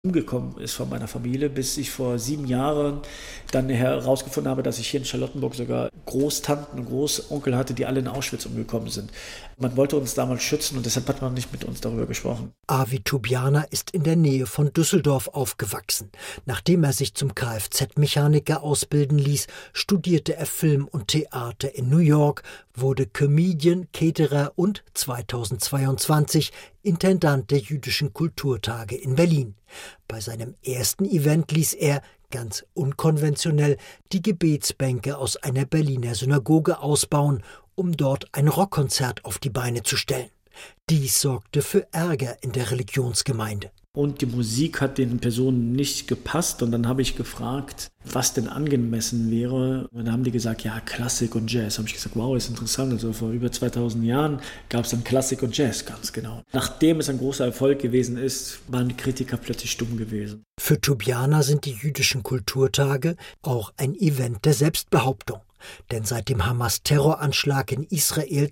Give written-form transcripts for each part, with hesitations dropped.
umgekommen ist von meiner Familie, bis ich vor 7 Jahren dann herausgefunden habe, dass ich hier in Charlottenburg sogar Großtanten und Großonkel hatte, die alle in Auschwitz umgekommen sind. Man wollte uns damals schützen und deshalb hat man nicht mit uns darüber gesprochen. Avi Tubiana ist in der Nähe von Düsseldorf aufgewachsen. Nachdem er sich zum Kfz-Mechaniker ausbilden ließ, studierte er Film und Theater in New York, wurde Comedian, Caterer und 2022 Intendant der Jüdischen Kulturtage in Berlin. Bei seinem ersten Event ließ er, ganz unkonventionell, die Gebetsbänke aus einer Berliner Synagoge ausbauen, um dort ein Rockkonzert auf die Beine zu stellen. Dies sorgte für Ärger in der Religionsgemeinde. Und die Musik hat den Personen nicht gepasst und dann habe ich gefragt, was denn angemessen wäre. Und dann haben die gesagt, ja, Klassik und Jazz. Da habe ich gesagt, wow, ist interessant. Also vor über 2000 Jahren gab es dann Klassik und Jazz, ganz genau. Nachdem es ein großer Erfolg gewesen ist, waren die Kritiker plötzlich stumm gewesen. Für Tubiana sind die Jüdischen Kulturtage auch ein Event der Selbstbehauptung. Denn seit dem Hamas-Terroranschlag in Israel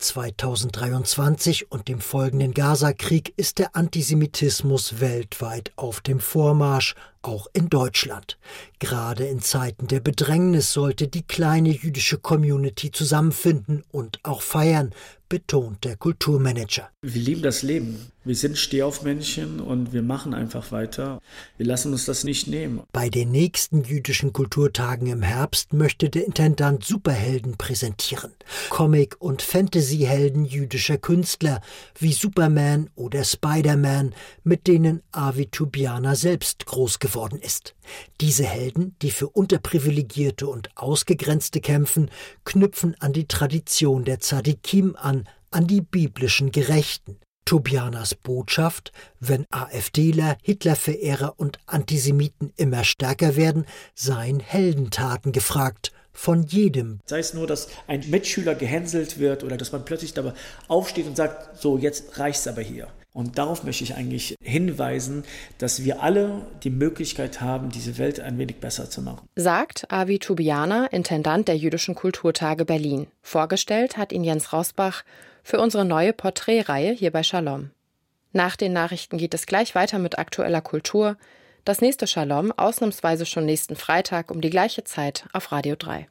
2023 und dem folgenden Gaza-Krieg ist der Antisemitismus weltweit auf dem Vormarsch, auch in Deutschland. Gerade in Zeiten der Bedrängnis sollte die kleine jüdische Community zusammenfinden und auch feiern, betont der Kulturmanager. Wir lieben das Leben. Wir sind Stehaufmännchen und wir machen einfach weiter. Wir lassen uns das nicht nehmen. Bei den nächsten jüdischen Kulturtagen im Herbst möchte der Intendant Superhelden präsentieren. Comic- und Fantasy-Helden jüdischer Künstler wie Superman oder Spider-Man, mit denen Avi Tubiana selbst groß geworden ist. Diese Helden, die für Unterprivilegierte und Ausgegrenzte kämpfen, knüpfen an die Tradition der Tzadikim an die biblischen Gerechten. Tubianas Botschaft: Wenn AfDler, Hitlerverehrer und Antisemiten immer stärker werden, seien Heldentaten gefragt. Von jedem. Sei es nur, dass ein Mitschüler gehänselt wird oder dass man plötzlich dabei aufsteht und sagt, so, jetzt reicht's aber hier. Und darauf möchte ich eigentlich hinweisen, dass wir alle die Möglichkeit haben, diese Welt ein wenig besser zu machen. Sagt Avi Tubiana, Intendant der Jüdischen Kulturtage Berlin. Vorgestellt hat ihn Jens Rosbach für unsere neue Porträtreihe hier bei Shalom. Nach den Nachrichten geht es gleich weiter mit aktueller Kultur. Das nächste Shalom ausnahmsweise schon nächsten Freitag um die gleiche Zeit auf Radio 3.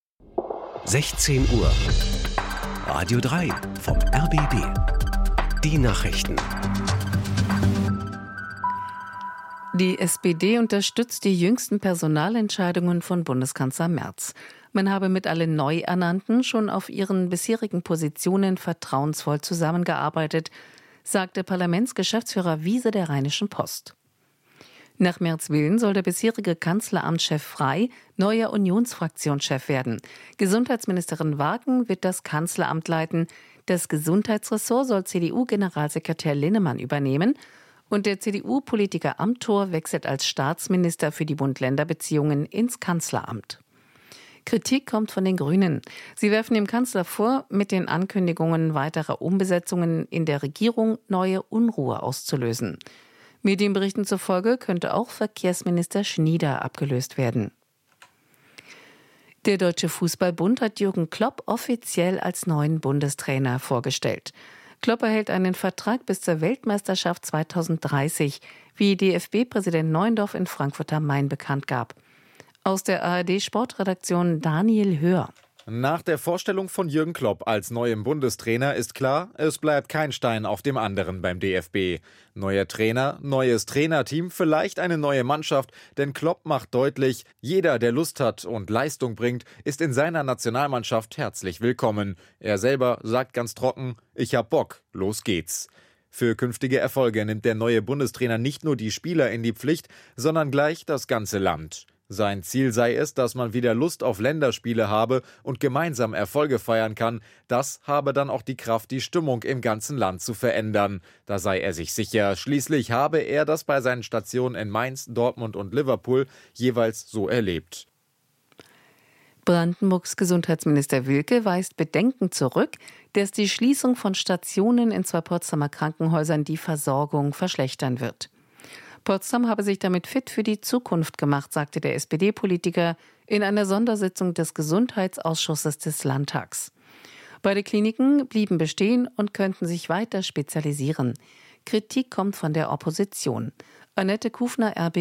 16 Uhr. Radio 3 vom RBB. Die Nachrichten. Die SPD unterstützt die jüngsten Personalentscheidungen von Bundeskanzler Merz. Man habe mit allen Neuernannten schon auf ihren bisherigen Positionen vertrauensvoll zusammengearbeitet, sagte Parlamentsgeschäftsführer Wiese der Rheinischen Post. Nach Merz' Willen soll der bisherige Kanzleramtschef Frey neuer Unionsfraktionschef werden. Gesundheitsministerin Wagen wird das Kanzleramt leiten. Das Gesundheitsressort soll CDU-Generalsekretär Linnemann übernehmen. Und der CDU-Politiker Amthor wechselt als Staatsminister für die Bund-Länder-Beziehungen ins Kanzleramt. Kritik kommt von den Grünen. Sie werfen dem Kanzler vor, mit den Ankündigungen weiterer Umbesetzungen in der Regierung neue Unruhe auszulösen. Medienberichten zufolge könnte auch Verkehrsminister Schnieder abgelöst werden. Der Deutsche Fußballbund hat Jürgen Klopp offiziell als neuen Bundestrainer vorgestellt. Klopp erhält einen Vertrag bis zur Weltmeisterschaft 2030, wie DFB-Präsident Neuendorf in Frankfurt am Main bekannt gab. Aus der ARD-Sportredaktion Daniel Höhr. Nach der Vorstellung von Jürgen Klopp als neuem Bundestrainer ist klar, es bleibt kein Stein auf dem anderen beim DFB. Neuer Trainer, neues Trainerteam, vielleicht eine neue Mannschaft, denn Klopp macht deutlich, jeder, der Lust hat und Leistung bringt, ist in seiner Nationalmannschaft herzlich willkommen. Er selber sagt ganz trocken, ich hab Bock, los geht's. Für künftige Erfolge nimmt der neue Bundestrainer nicht nur die Spieler in die Pflicht, sondern gleich das ganze Land. Sein Ziel sei es, dass man wieder Lust auf Länderspiele habe und gemeinsam Erfolge feiern kann. Das habe dann auch die Kraft, die Stimmung im ganzen Land zu verändern. Da sei er sich sicher. Schließlich habe er das bei seinen Stationen in Mainz, Dortmund und Liverpool jeweils so erlebt. Brandenburgs Gesundheitsminister Wilke weist Bedenken zurück, dass die Schließung von Stationen in 2 Potsdamer Krankenhäusern die Versorgung verschlechtern wird. Potsdam habe sich damit fit für die Zukunft gemacht, sagte der SPD-Politiker in einer Sondersitzung des Gesundheitsausschusses des Landtags. Beide Kliniken blieben bestehen und könnten sich weiter spezialisieren. Kritik kommt von der Opposition. Annette Kufner, RBB.